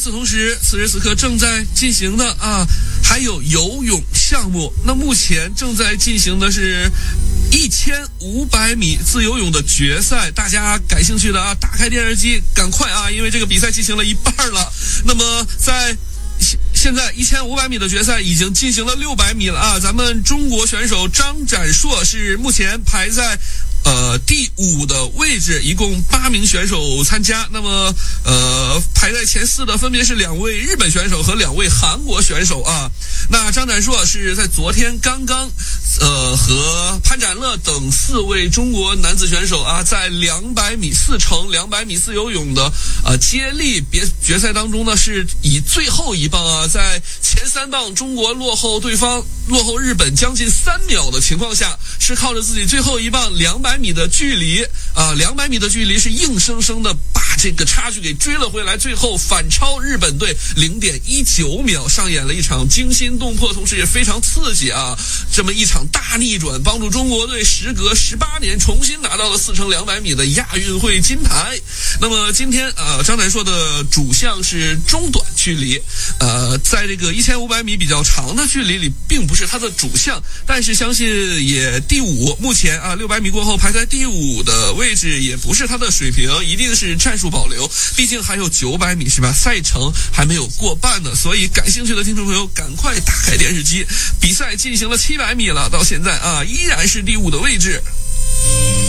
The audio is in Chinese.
此同时，此时此刻正在进行的还有游泳项目。那目前正在进行的是1500米自由泳的决赛，大家感兴趣的打开电视机，赶快因为这个比赛进行了一半了。那么在现在1500米的决赛已经进行了600米了咱们中国选手张展硕是目前排在第5的位置，一共8名选手参加。那么排在前4的分别是2位日本选手和2位韩国选手那张展硕是在昨天刚刚和潘展乐等4位中国男子选手在200米4乘200米自由泳的接力决赛当中呢，是以最后一棒在前3棒中国落后日本将近3秒的情况下，是靠着自己最后一棒200米的距离200米的距离是硬生生的把这个差距给追了回来，最后反超日本队0.19秒，上演了一场惊心动魄同时也非常刺激这么一场大逆转，帮助中国队时隔18年重新拿到了4乘200米的亚运会金牌。那么今天张展硕的主项是中短距离在这个1500米比较长的距离里并不是他的主项，但是相信也第5，目前600米过后排在第5的位置也不是他的水平，一定是战术保留，毕竟还有900米是吧，赛程还没有过半呢。所以感兴趣的听众朋友赶快打开电视机，比赛进行了700米了，到现在依然是第5的位置。